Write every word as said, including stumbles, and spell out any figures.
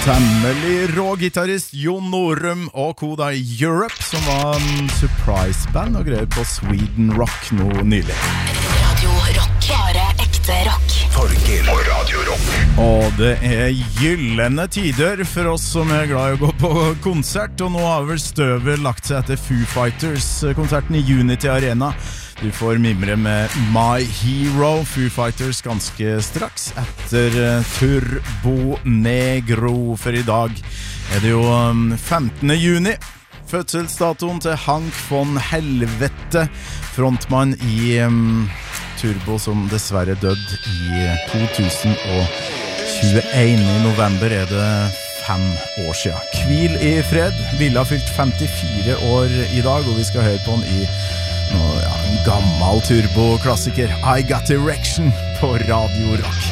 Temmelig rå-gitarrist Jon Norum og Koda Europe, som var en surprise-band og greier på Sweden Rock nå nylig. Radio Rock, bare ekte rock. Torgil og Radio Rock. Og det er gyllene tider for oss som er glad i å gå på konsert, og nå har vel støvet lagt seg etter Foo Fighters-konserten i Unity Arena. Du får mimre med My Hero, Foo Fighters, ganske straks etter Turbo Negro. For i dag er det jo femtende juni, fødselsdatoen til Hank von Helvete, frontmann i um, Turbo, som dessverre døde i to tusen tjueen. I november er det fem år siden. Hvil i fred. Ville ha fylt femtifire år i dag, og vi skal høre på den i Nå, ja, en gammel turbo-klassiker, I Got Erection, på Radio Rock.